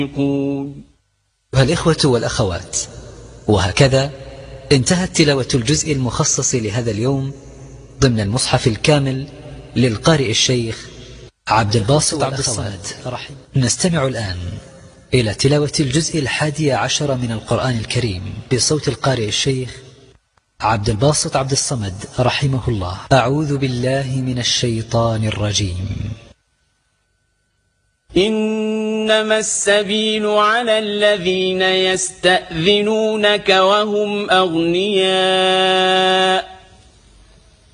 الإخوة والأخوات، وهكذا انتهت تلاوة الجزء المخصص لهذا اليوم ضمن المصحف الكامل للقارئ الشيخ عبد الباسط عبد الصمد. نستمع الآن إلى تلاوة الجزء 11 من القرآن الكريم بصوت القارئ الشيخ عبد الباسط عبد الصمد رحمه الله. أعوذ بالله من الشيطان الرجيم. إنما السبيل على الذين يستأذنونك وهم أغنياء